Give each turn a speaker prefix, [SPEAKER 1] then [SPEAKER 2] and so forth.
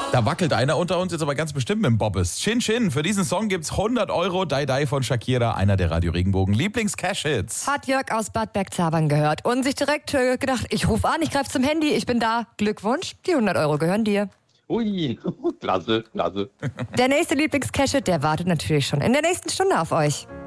[SPEAKER 1] Da wackelt einer unter uns jetzt aber ganz bestimmt mit dem Bobbes. Chin Chin, für diesen Song gibt's 100 €. Die Die von Shakira, einer der Radio Regenbogen Lieblings-Cash-Hits.
[SPEAKER 2] Hat Jörg aus Bad Bergzabern gehört und sich direkt gedacht, ich rufe an, ich greife zum Handy, ich bin da. Glückwunsch, die 100 € gehören dir.
[SPEAKER 3] Ui, klasse, klasse.
[SPEAKER 2] Der nächste Lieblings-Cash-Hit, der wartet natürlich schon in der nächsten Stunde auf euch.